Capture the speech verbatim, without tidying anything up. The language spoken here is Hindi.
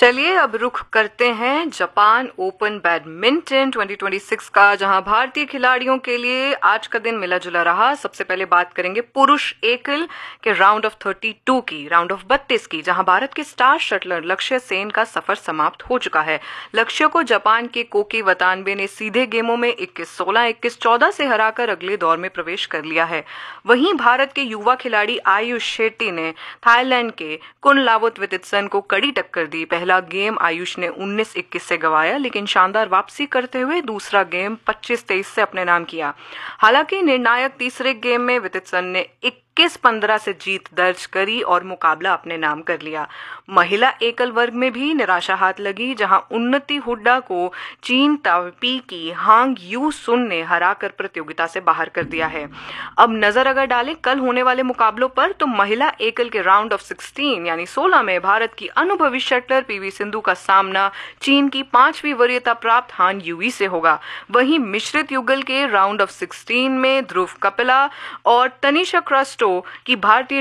चलिए अब रुख करते हैं Japan open badminton twenty twenty six का, जहां भारतीय खिलाड़ियों के लिए आज का दिन मिला जुला रहा। सबसे पहले बात करेंगे पुरुष एकल के राउंड ऑफ बत्तीस की, राउंड ऑफ बत्तीस की, जहां भारत के स्टार शटलर लक्ष्य सेन का सफर समाप्त हो चुका है। लक्ष्य को जापान के कोकी वतानबे ने सीधे गेमों में इक्कीस सोलह, इक्कीस चौदह से हराकर अगले दौर में प्रवेश कर लिया है। वहीं भारत के युवा खिलाड़ी आयुष शेट्टी ने थाईलैंड के कुनलावुत वितितसन को कड़ी टक्कर दी। पहला गेम आयुष ने उन्नीस इक्कीस से गंवाया, लेकिन शानदार वापसी करते हुए दूसरा गेम पच्चीस तेईस से अपने नाम किया। हालांकि निर्णायक तीसरे गेम में वितितसन ने इक्कीस पंद्रह से जीत दर्ज करी और मुकाबला अपने नाम कर लिया। महिला एकल वर्ग में भी निराशा हाथ लगी, जहां उन्नति हुड्डा को चीन ताइपी की हांग यू सुन ने हराकर प्रतियोगिता से बाहर कर दिया है। अब नजर अगर डालें कल होने वाले मुकाबलों पर, तो महिला एकल के राउंड ऑफ सोलह यानी सोलह में भारत की अनुभवी शटलर पीवी सिंधु का सामना चीन की पांचवी वरीयता प्राप्त हान यूई से होगा। वहीं मिश्रित युगल के राउंड ऑफ सोलह में ध्रुव कपिला और तनिषा क्रास्टो की भारतीय